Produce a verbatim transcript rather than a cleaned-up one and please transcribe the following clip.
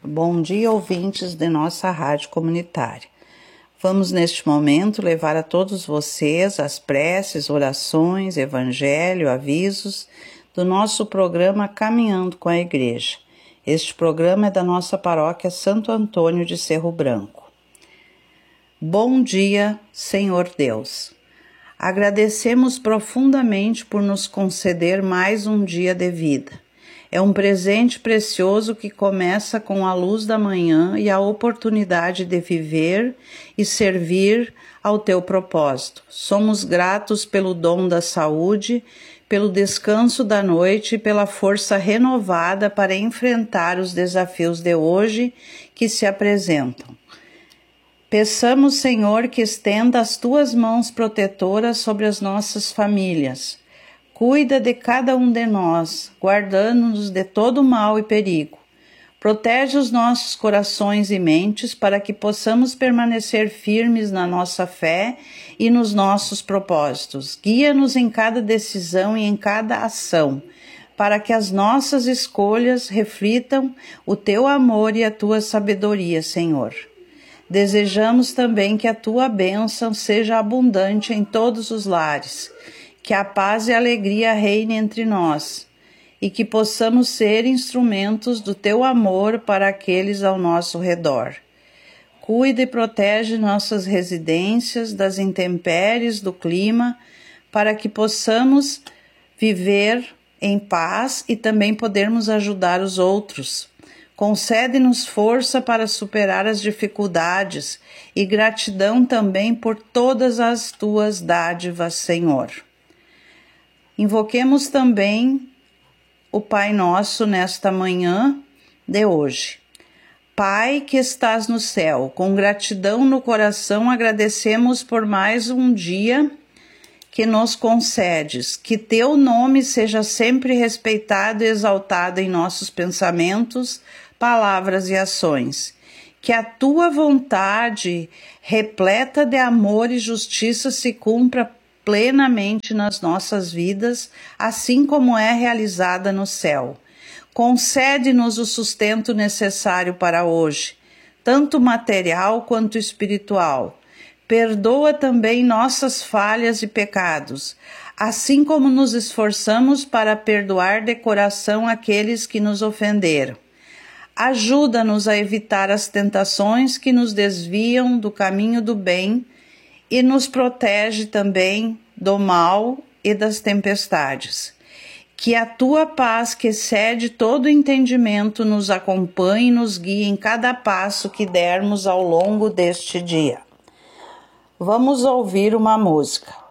Bom dia, ouvintes de nossa rádio comunitária. Vamos neste momento levar a todos vocês as preces, orações, evangelho, avisos do nosso programa Caminhando com a Igreja. Este programa é da nossa paróquia Santo Antônio de Cerro Branco. Bom dia, Senhor Deus. Agradecemos profundamente por nos conceder mais um dia de vida. É um presente precioso que começa com a luz da manhã e a oportunidade de viver e servir ao teu propósito. Somos gratos pelo dom da saúde, pelo descanso da noite e pela força renovada para enfrentar os desafios de hoje que se apresentam. Peçamos, Senhor, que estenda as tuas mãos protetoras sobre as nossas famílias. Cuida de cada um de nós, guardando-nos de todo mal e perigo. Protege os nossos corações e mentes para que possamos permanecer firmes na nossa fé e nos nossos propósitos. Guia-nos em cada decisão e em cada ação, para que as nossas escolhas reflitam o teu amor e a tua sabedoria, Senhor. Desejamos também que a tua bênção seja abundante em todos os lares, que a paz e a alegria reinem entre nós e que possamos ser instrumentos do teu amor para aqueles ao nosso redor. Cuida e protege nossas residências das intempéries do clima para que possamos viver em paz e também podermos ajudar os outros. Concede-nos força para superar as dificuldades e gratidão também por todas as tuas dádivas, Senhor. Invoquemos também o Pai Nosso nesta manhã de hoje. Pai que estás no céu, com gratidão no coração agradecemos por mais um dia que nos concedes. Que teu nome seja sempre respeitado e exaltado em nossos pensamentos, palavras e ações. Que a tua vontade, repleta de amor e justiça, se cumpra plenamente nas nossas vidas, assim como é realizada no céu. Concede-nos o sustento necessário para hoje, tanto material quanto espiritual. Perdoa também nossas falhas e pecados, assim como nos esforçamos para perdoar de coração aqueles que nos ofenderam. Ajuda-nos a evitar as tentações que nos desviam do caminho do bem e nos protege também do mal e das tempestades. Que a tua paz, que excede todo entendimento, nos acompanhe e nos guie em cada passo que dermos ao longo deste dia. Vamos ouvir uma música.